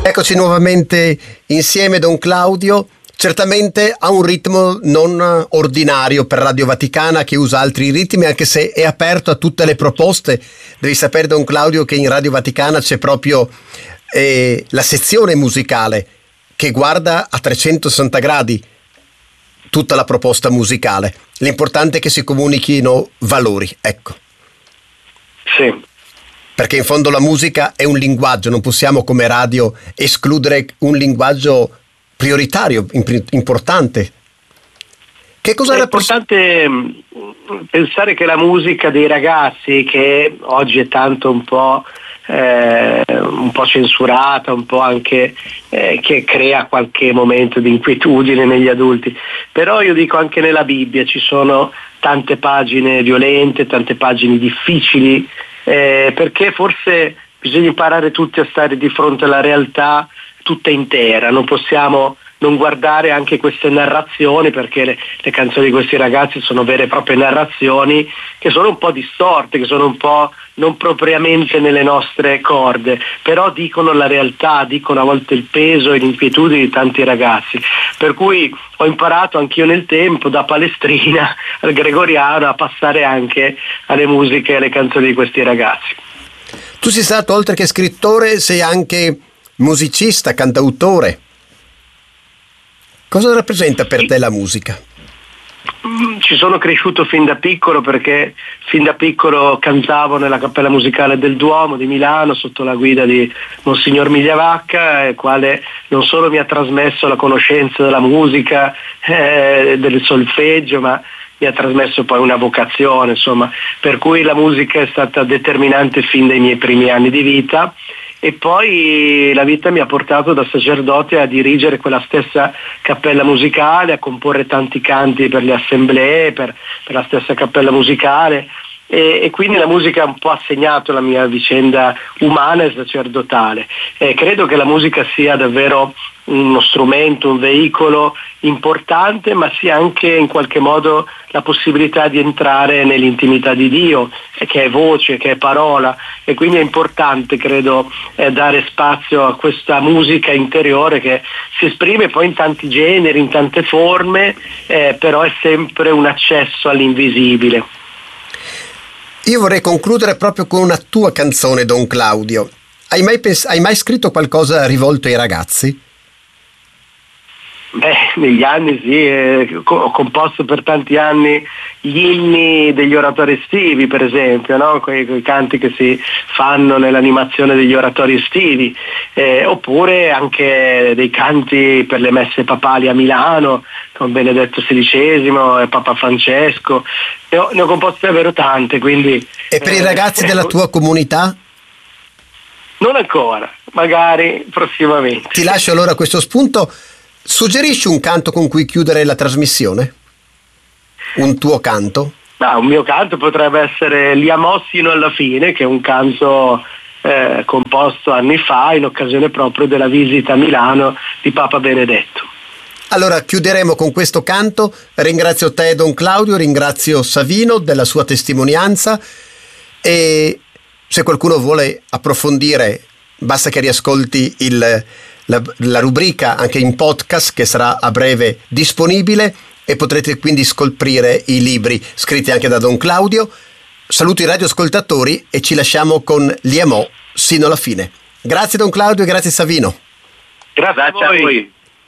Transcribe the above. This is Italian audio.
Eccoci nuovamente insieme, Don Claudio. Certamente ha un ritmo non ordinario per Radio Vaticana, che usa altri ritmi, anche se è aperto a tutte le proposte. Devi sapere, Don Claudio, che in Radio Vaticana c'è proprio la sezione musicale che guarda a 360 gradi tutta la proposta musicale. L'importante è che si comunichino valori, ecco. Sì. Perché in fondo la musica è un linguaggio, non possiamo come radio escludere un linguaggio prioritario, importante. Che cosa è importante pensare che la musica dei ragazzi, che oggi è tanto un po' censurata, un po' anche che crea qualche momento di inquietudine negli adulti, però io dico anche nella Bibbia ci sono tante pagine violente, tante pagine difficili, perché forse bisogna imparare tutti a stare di fronte alla realtà tutta intera, non possiamo non guardare anche queste narrazioni, perché le canzoni di questi ragazzi sono vere e proprie narrazioni che sono un po' distorte, che sono un po' non propriamente nelle nostre corde, però dicono la realtà, dicono a volte il peso e l'inquietudine di tanti ragazzi, per cui ho imparato anch'io nel tempo, da Palestrina al Gregoriano, a passare anche alle musiche e alle canzoni di questi ragazzi. Tu sei stato, oltre che scrittore, sei anche musicista, cantautore. Cosa rappresenta per te la musica? Ci sono cresciuto fin da piccolo, perché fin da piccolo cantavo nella Cappella Musicale del Duomo di Milano sotto la guida di Monsignor Migliavacca, il quale non solo mi ha trasmesso la conoscenza della musica, del solfeggio, ma mi ha trasmesso poi una vocazione, insomma, per cui la musica è stata determinante fin dai miei primi anni di vita. E poi la vita mi ha portato da sacerdote a dirigere quella stessa cappella musicale, a comporre tanti canti per le assemblee, per la stessa cappella musicale, e quindi la musica ha un po' segnato la mia vicenda umana e sacerdotale. Credo che la musica sia davvero uno strumento, un veicolo importante, ma sia anche in qualche modo la possibilità di entrare nell'intimità di Dio, che è voce, che è parola, e quindi è importante, credo, dare spazio a questa musica interiore che si esprime poi in tanti generi, in tante forme, però è sempre un accesso all'invisibile. Io vorrei concludere proprio con una tua canzone, Don Claudio. Hai mai scritto qualcosa rivolto ai ragazzi? Negli anni sì, ho composto per tanti anni gli inni degli oratori estivi, per esempio, no? quei canti che si fanno nell'animazione degli oratori estivi, oppure anche dei canti per le messe papali a Milano con Benedetto XVI e Papa Francesco. Ne ho composte davvero tante, quindi. E per i ragazzi della tua comunità? Non ancora, magari prossimamente. Ti lascio allora questo spunto. Suggerisci un canto con cui chiudere la trasmissione? Un tuo canto? Un mio canto potrebbe essere Li amò sino alla fine, che è un canto composto anni fa in occasione proprio della visita a Milano di Papa Benedetto. Allora chiuderemo con questo canto. Ringrazio te, Don Claudio, ringrazio Savino della sua testimonianza, e se qualcuno vuole approfondire basta che riascolti la rubrica anche in podcast, che sarà a breve disponibile, e potrete quindi scoprire i libri scritti anche da Don Claudio. Saluto i radioascoltatori e ci lasciamo con Li amò sino alla fine. Grazie Don Claudio e grazie Savino. Grazie a voi.